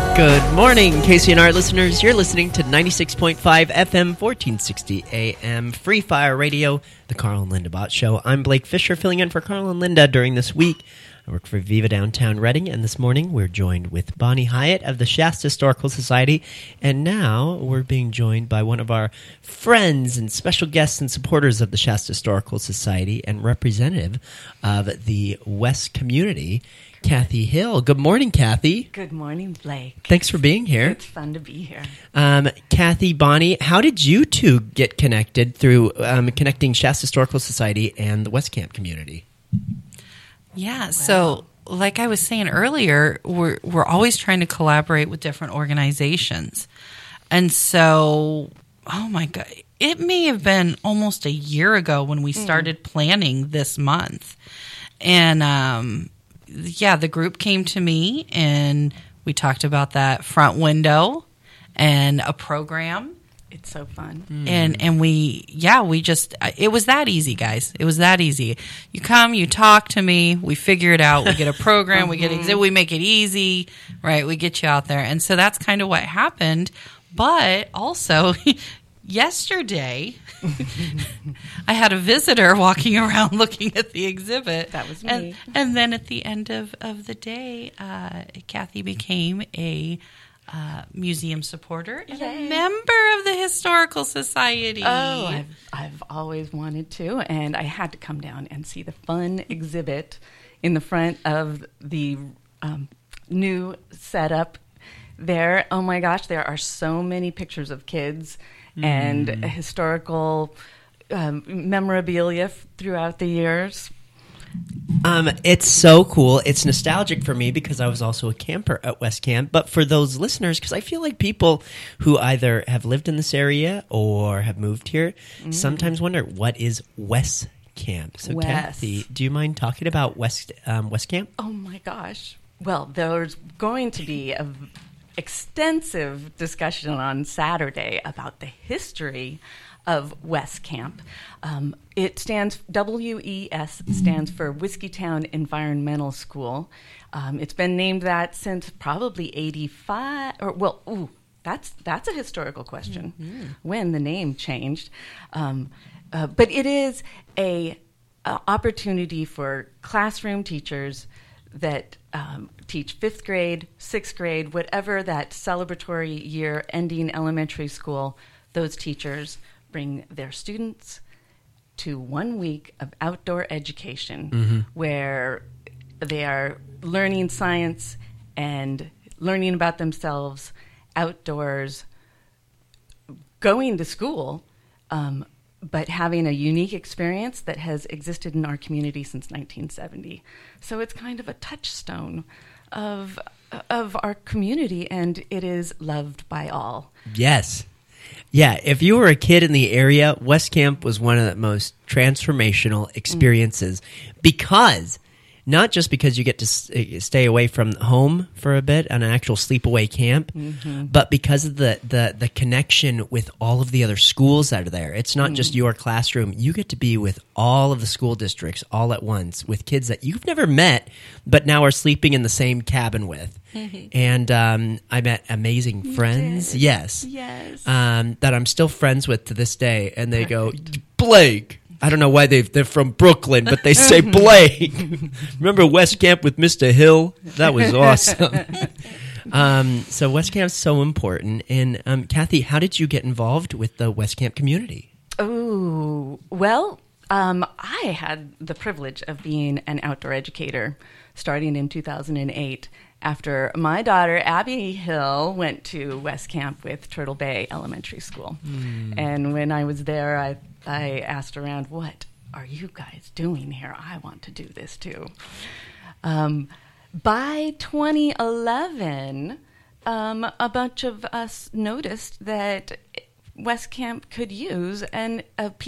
Good morning, KCNR listeners. You're listening to 96.5 FM, 1460 AM, Free Fire Radio, the Carl and Linda Bott Show. I'm Blake Fisher, filling in for Carl and Linda during this week. I work for Viva Downtown Reading, and this morning we're joined with Bonnie Hyatt of the Shasta Historical Society, and now we're being joined by one of our friends and special guests and supporters of the Shasta Historical Society and representative of the West community, Kathy Hill. Good morning, Kathy. Good morning, Blake. Thanks for being here. It's fun to be here. Kathy, Bonnie, how did you two get connected through connecting Shasta Historical Society and the West Camp community? Yeah, so like I was saying earlier, we're always trying to collaborate with different organizations. And so, oh my God, it may have been almost a year ago when we started planning this month. And the group came to me and we talked about that front window and a program. It's so fun. And we just, it was that easy, guys. It was that easy. You come, you talk to me, we figure it out, we get a program, we make it easy, right? We get you out there. And so that's kind of what happened. But also, yesterday, I had a visitor walking around looking at the exhibit. That was me. And then at the end of the day, Kathy became a museum supporter and a member of the Historical Society. Oh, I've always wanted to, and I had to come down and see the fun exhibit in the front of the new setup there. Oh my gosh, there are so many pictures of kids and historical memorabilia throughout the years. It's so cool. It's nostalgic for me because I was also a camper at West Camp. But for those listeners, because I feel like people who either have lived in this area or have moved here sometimes wonder, what is West Camp? So, Kathy, do you mind talking about West Camp? Oh my gosh. Well, there's going to be an extensive discussion on Saturday about the history of West Camp. It stands, WES stands for Whiskeytown Environmental School. It's been named that since probably 85, that's a historical question, when the name changed. But it is a opportunity for classroom teachers that teach 5th grade, 6th grade, whatever that celebratory year ending elementary school, those teachers bring their students to 1 week of outdoor education where they are learning science and learning about themselves outdoors, going to school, but having a unique experience that has existed in our community since 1970. So it's kind of a touchstone of our community, and it is loved by all. Yes. Yeah, if you were a kid in the area, West Camp was one of the most transformational experiences because, not just because you get to stay away from home for a bit on an actual sleepaway camp, but because of the connection with all of the other schools that are there. It's not just your classroom. You get to be with all of the school districts all at once with kids that you've never met, but now are sleeping in the same cabin with. And I met amazing friends, yes, that I'm still friends with to this day. And they go, Blake. I don't know why they're from Brooklyn, but they say Blake. Remember West Camp with Mr. Hill? That was awesome. So West Camp's so important. And Kathy, how did you get involved with the West Camp community? Oh, well, I had the privilege of being an outdoor educator starting in 2008 after my daughter, Abby Hill, went to West Camp with Turtle Bay Elementary School. And when I was there, I asked around, what are you guys doing here? I want to do this too. By 2011, a bunch of us noticed that West Camp could use a